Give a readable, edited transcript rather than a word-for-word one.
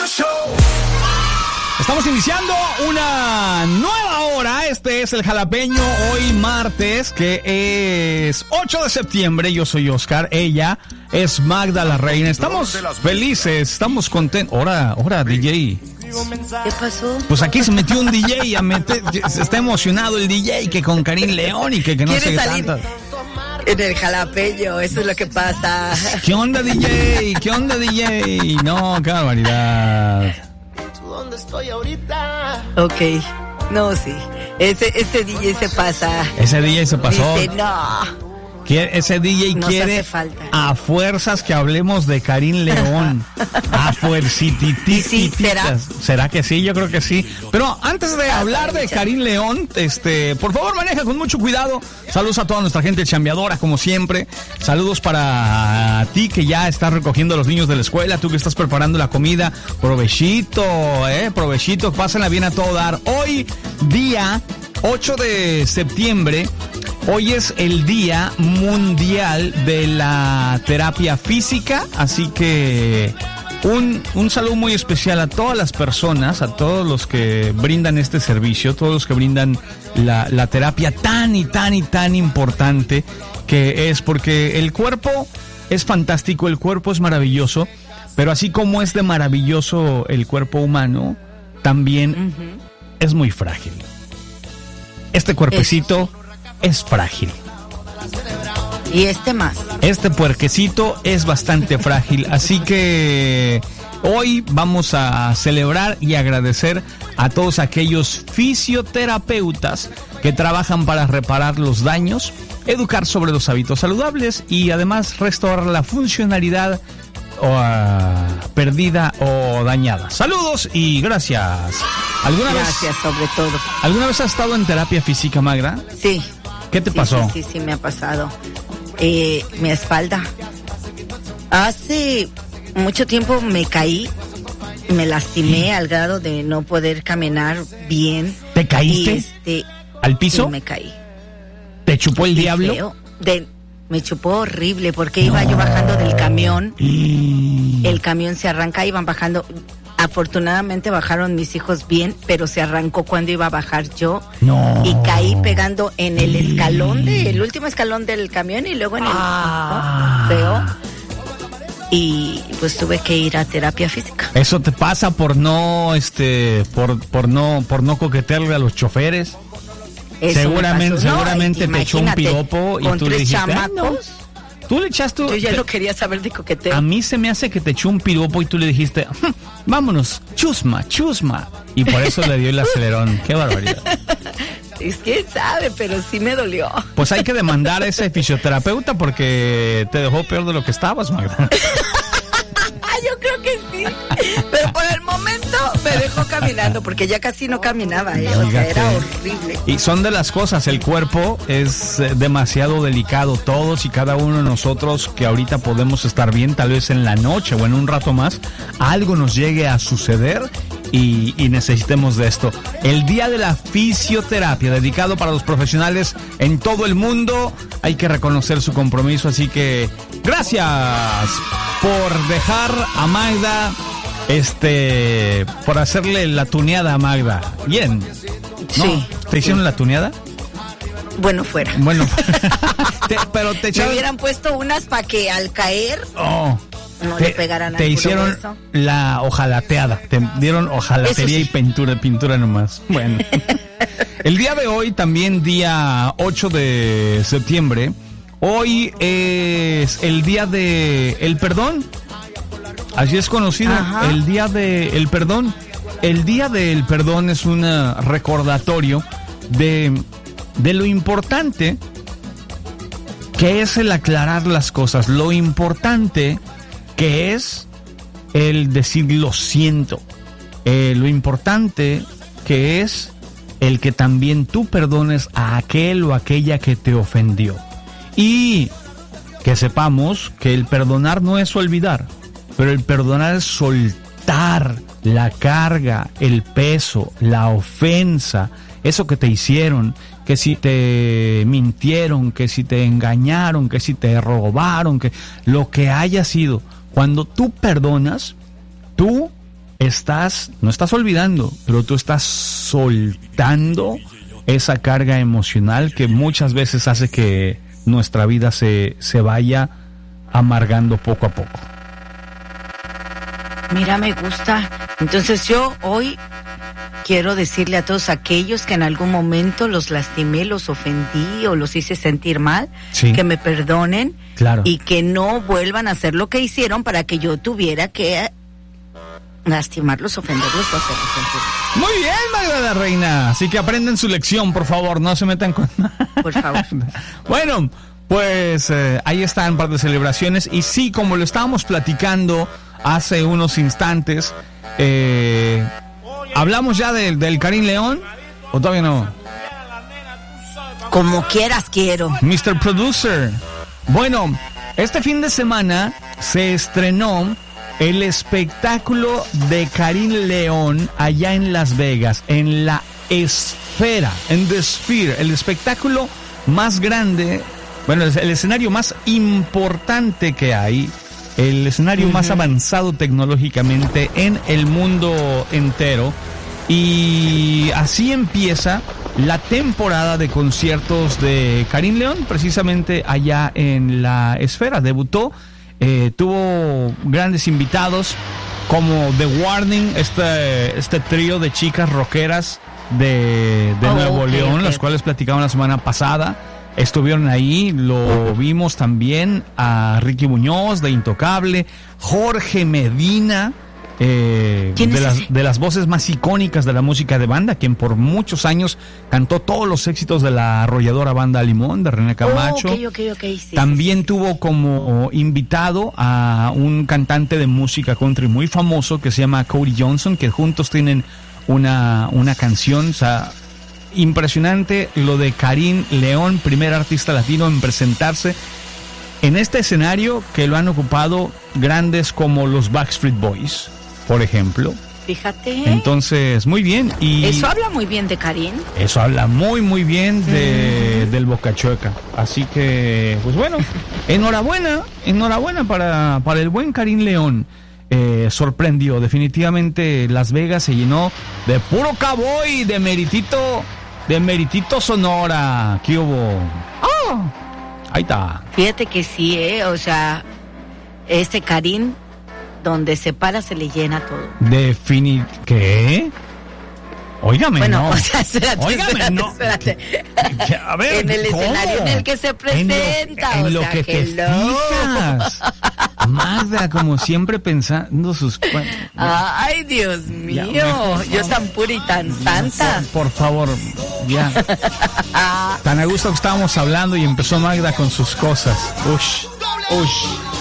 Estamos iniciando una nueva hora. Este es el Jalapeño, hoy martes, que es 8 de septiembre. Yo soy Oscar, ella es Magda la Reina. Estamos felices, estamos contentos. Ahora, DJ. ¿Qué pasó? Pues aquí se metió un DJ está emocionado el DJ que con Karim León y que no sé qué tanto. En el Jalapeño, eso es lo que pasa. ¿Qué onda, DJ? ¿Qué onda, DJ? No, qué barbaridad. ¿Dónde estoy ahorita? Ok, no, sí. Ese DJ se pasa. Ese DJ se pasó. Dice, no. Ese DJ nos quiere hace falta. A fuerzas que hablemos de Karim León. A fuercitititas. Sí, ¿será? ¿Será que sí? Yo creo que sí. Pero antes de hablar de Karim León, por favor, maneja con mucho cuidado. Saludos a toda nuestra gente chambeadora, como siempre. Saludos para ti que ya estás recogiendo a los niños de la escuela, tú que estás preparando la comida. Provechito, provechito, pásenla bien a todo dar. Hoy, día 8 de septiembre, hoy es el Día Mundial de la Terapia Física, así que un saludo muy especial a todas las personas, a todos los que brindan este servicio, todos los que brindan la terapia tan importante que es, porque el cuerpo es fantástico, el cuerpo es maravilloso, pero así como es de maravilloso el cuerpo humano, también es muy frágil. Este cuerpecito es frágil. Y más. Este puerquecito es bastante frágil, así que hoy vamos a celebrar y agradecer a todos aquellos fisioterapeutas que trabajan para reparar los daños, educar sobre los hábitos saludables y además restaurar la funcionalidad perdida o dañada. Saludos y gracias. Gracias sobre todo. ¿Alguna vez has estado en terapia física, Magra? Sí. ¿Qué te pasó? Sí, me ha pasado. Mi espalda. Hace mucho tiempo me caí, me lastimé al grado de no poder caminar bien. ¿Te caíste? ¿Al piso? Sí, me caí. ¿Te chupó el diablo? Feo. Me chupó horrible porque iba yo bajando del camión. El camión se arranca, iban bajando. Afortunadamente bajaron mis hijos bien, pero se arrancó cuando iba a bajar yo. No. Y caí pegando en el escalón, el último escalón del camión y luego en el feo. Y pues tuve que ir a terapia física. Eso te pasa por no por no coquetearle a los choferes. Eso seguramente te echó un piropo y tú le dijiste, no. Tú le echaste. Yo ya no quería saber de coqueteo. A mí se me hace que te echó un piropo y tú le dijiste, vámonos, chusma. Y por eso le dio el acelerón. Qué barbaridad. Es que sabe, pero sí me dolió. Pues hay que demandar a ese fisioterapeuta porque te dejó peor de lo que estabas, Magda. Yo creo que sí. Pero por el momento me dejó caminando porque ya casi no caminaba, O sea, era horrible. Y son de las cosas, el cuerpo es demasiado delicado. Todos y cada uno de nosotros que ahorita podemos estar bien, tal vez en la noche o en un rato más, algo nos llegue a suceder y necesitemos de esto. El Día de la Fisioterapia, dedicado para los profesionales en todo el mundo. Hay que reconocer su compromiso, así que gracias por dejar a Magda, por hacerle la tuneada a Magda. Bien. ¿No? Sí. ¿Te hicieron la tuneada? Bueno, fuera. Pero te echaron... Me hubieran puesto unas para que al caer no le pegaran al Te hicieron hueso. la hojalateada. Te dieron hojalatería y pintura nomás. Bueno. El día de hoy, también día 8 de septiembre, hoy es el día del perdón. Así es conocido. Ajá. El día del perdón. El día del perdón es un recordatorio de lo importante que es el aclarar las cosas, lo importante que es el decir lo siento, lo importante que es el que también tú perdones a aquel o aquella que te ofendió. Y que sepamos que el perdonar no es olvidar, pero el perdonar es soltar la carga, el peso, la ofensa, eso que te hicieron, que si te mintieron, que si te engañaron, que si te robaron, que lo que haya sido. Cuando tú perdonas, tú no estás olvidando, pero tú estás soltando esa carga emocional que muchas veces hace que nuestra vida se vaya amargando poco a poco. Mira, me gusta. Entonces yo hoy quiero decirle a todos aquellos que en algún momento los lastimé, los ofendí o los hice sentir mal, sí, que me perdonen, claro, y que no vuelvan a hacer lo que hicieron para que yo tuviera que lastimarlos, ofenderlos o hacerlos sentir. Muy bien, Magda la Reina. Así que aprendan su lección, por favor, no se metan con... Por favor. Bueno, pues ahí están un par de celebraciones. Y sí, como lo estábamos platicando hace unos instantes, ¿hablamos ya del Karim León? ¿O todavía no? Como quieras, quiero. Mr. Producer. Bueno, este fin de semana se estrenó el espectáculo de Karim León allá en Las Vegas, en la Esfera, en The Sphere, el espectáculo más grande, bueno, el escenario más importante que hay, el escenario más avanzado tecnológicamente en el mundo entero. Y así empieza la temporada de conciertos de Karim León, precisamente allá en la Esfera. Debutó, tuvo grandes invitados como The Warning, este trío de chicas rockeras de Nuevo León, las cuales platicamos la semana pasada. Estuvieron ahí, lo vimos también a Ricky Muñoz de Intocable, Jorge Medina, de las voces más icónicas de la música de banda, quien por muchos años cantó todos los éxitos de la arrolladora banda Limón de René Camacho. Sí, también tuvo como invitado a un cantante de música country muy famoso que se llama Cody Johnson, que juntos tienen una canción. O sea, impresionante lo de Karim León, primer artista latino en presentarse en este escenario, que lo han ocupado grandes como los Backstreet Boys, por ejemplo. Fíjate. Entonces, muy bien. Y eso habla muy bien de Karim. Eso habla muy, muy bien del Boca Chueca. Así que, pues bueno, enhorabuena para el buen Karim León. Sorprendió, definitivamente Las Vegas se llenó de puro cowboy, de meritito Sonora. ¿Qué hubo? ¡Oh! Ahí está. Fíjate que sí, o sea, este Karim, donde se para se le llena todo. ¿Qué? Óigame, bueno, no. O sea, espérate. A ver, en el ¿cómo? escenario en el que se presenta. En lo que te fijas. Magda, como siempre, pensando sus cuentos. Ay, Dios mío. Yo tan pura y tan santa. Por favor, ya. Tan a gusto que estábamos hablando y empezó Magda con sus cosas. Ush.